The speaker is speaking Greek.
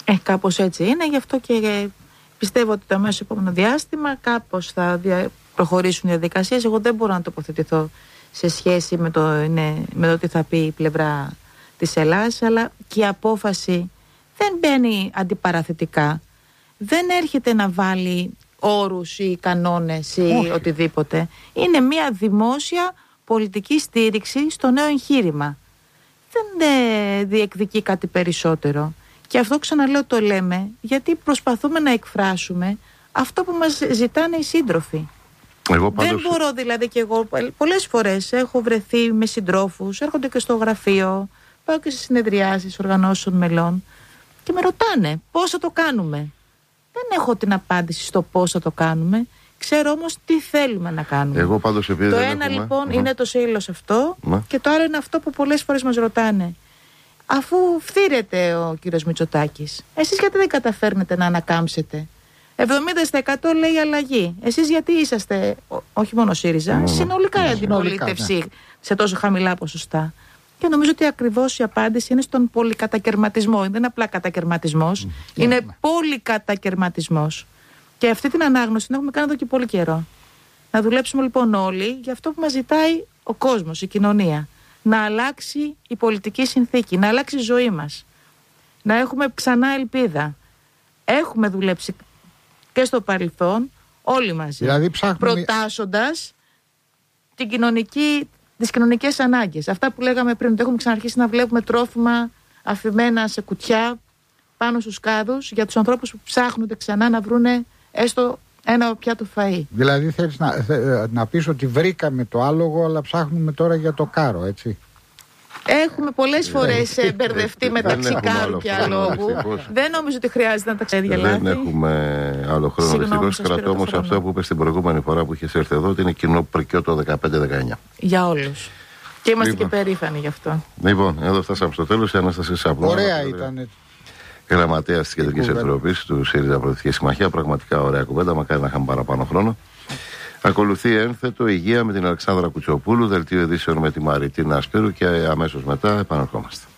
Κάπως έτσι είναι, γι' αυτό και πιστεύω ότι το μέσο επόμενο διάστημα κάπως θα προχωρήσουν οι διαδικασίες. Εγώ δεν μπορώ να τοποθετηθώ σε σχέση με το τι θα πει η πλευρά της Ελλάδας, αλλά και η απόφαση δεν μπαίνει αντιπαραθετικά. Δεν έρχεται να βάλει όρους ή κανόνες ή οτιδήποτε. Είναι μια δημόσια πολιτική στήριξη στο νέο εγχείρημα. Δεν διεκδικεί κάτι περισσότερο. Και αυτό, ξαναλέω, το λέμε γιατί προσπαθούμε να εκφράσουμε αυτό που μας ζητάνε οι σύντροφοι. Δεν μπορώ δηλαδή, και εγώ πολλές φορές έχω βρεθεί με συντρόφους, έρχονται και στο γραφείο, πάω και σε συνεδριάσεις οργανώσεων μελών και με ρωτάνε πώς θα το κάνουμε. Δεν έχω την απάντηση στο πώς θα το κάνουμε. Ξέρω όμως τι θέλουμε να κάνουμε. Εγώ πάντως, επειδή το ένα λοιπόν είναι το σύλλος αυτό και το άλλο είναι αυτό που πολλές φορές μας ρωτάνε. Αφού φθήρεται ο κύριος Μητσοτάκης, εσείς γιατί δεν καταφέρνετε να ανακάμψετε? 70% λέει αλλαγή. Εσείς γιατί είσαστε, όχι μόνο ΣΥΡΙΖΑ, συνολικά η αντιπολίτευση σε τόσο χαμηλά ποσοστά? Και νομίζω ότι ακριβώς η απάντηση είναι στον πολυκατακερματισμό. Δεν είναι απλά κατακερματισμός, είναι πολυκατακερματισμός. Και αυτή την ανάγνωση την έχουμε κάνει εδώ και πολύ καιρό. Να δουλέψουμε λοιπόν όλοι για αυτό που μας ζητάει ο κόσμος, η κοινωνία. Να αλλάξει η πολιτική συνθήκη, να αλλάξει η ζωή μας. Να έχουμε ξανά ελπίδα. Έχουμε δουλέψει και στο παρελθόν όλοι μαζί, δηλαδή προτάσσοντας τις κοινωνικές ανάγκες. Αυτά που λέγαμε πριν, ότι έχουμε ξαναρχίσει να βλέπουμε τρόφιμα αφημένα σε κουτιά πάνω στους κάδους για τους ανθρώπους που ψάχνονται ξανά να βρούνε έστω ένα πιάτο φαΐ. Δηλαδή θέλεις να πεις ότι βρήκαμε το άλογο, αλλά ψάχνουμε τώρα για το κάρο, έτσι? Έχουμε πολλές φορές μπερδευτεί μεταξύ κάρου και αλόγου. Δεν νομίζω ότι χρειάζεται να τα ξεδιαλάβει. Δεν έχουμε άλλο χρόνο. Δυστυχώς κρατώ όμως αυτό που είπε την προηγούμενη φορά που είχες έρθει εδώ, ότι είναι κοινό πρικιό το 15-19. Για όλους. Και είμαστε και περήφανοι γι' αυτό. Λοιπόν, εδώ φτάσαμε στο τέλος. Η Ανάσταση Σαπνό. Ωραία ήταν. Γραμματέας της Κεντρικής Επιτροπής του ΣΥΡΙΖΑ Προοδευτική Συμμαχία. Πραγματικά ωραία κουβέντα. Μακάρι να είχαμε παραπάνω χρόνο. Ακολουθεί ένθετο Υγεία με την Αλεξάνδρα Κουτσοπούλου, δελτίο ειδήσεων με τη Μαριτίνα Ασπύρου και αμέσως μετά επαναρχόμαστε.